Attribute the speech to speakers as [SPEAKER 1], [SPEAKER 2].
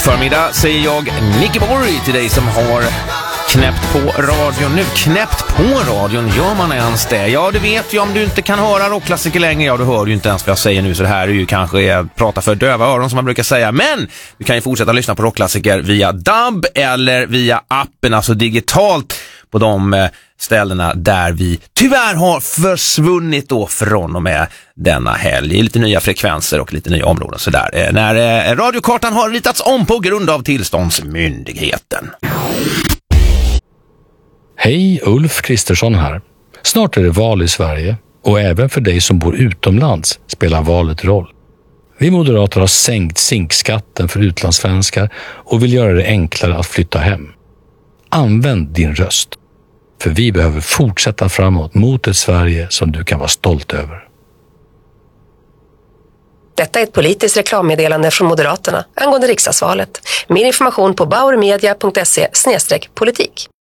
[SPEAKER 1] Förmiddag säger jag Nicky Borg till dig som har knäppt på radion nu. Knäppt på radion, gör man ens det? Ja, du vet ju, om du inte kan höra rockklassiker längre, ja, du hör ju inte ens vad jag säger nu, så det här är ju kanske prata för döva öron som man brukar säga. Men du kan ju fortsätta lyssna på rockklassiker via DAB eller via appen, alltså digitalt på de ställena där vi tyvärr har försvunnit då från och med denna helg. Lite nya frekvenser och lite nya områden så där. När radiokartan har ritats om på grund av tillståndsmyndigheten.
[SPEAKER 2] Hej, Ulf Kristersson här. Snart är det val i Sverige och även för dig som bor utomlands spelar valet roll. Vi moderater har sänkt zinkskatten för utlandssvenskar och vill göra det enklare att flytta hem. Använd din röst, för vi behöver fortsätta framåt mot ett Sverige som du kan vara stolt över.
[SPEAKER 3] Detta är ett politiskt reklammeddelande från Moderaterna angående riksdagsvalet. Mer information på bauermedia.se/politik.